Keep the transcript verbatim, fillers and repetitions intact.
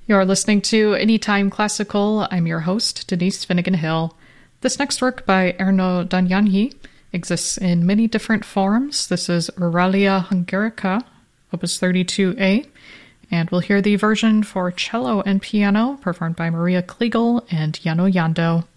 You're listening to Anytime Classical. I'm your host, Denise Finnegan Hill. This next work by Erno Danyani exists in many different forms. This is Euralia Hungarica, Opus thirty-two A, and we'll hear the version for cello and piano performed by Maria Kliegel and Jano Jando.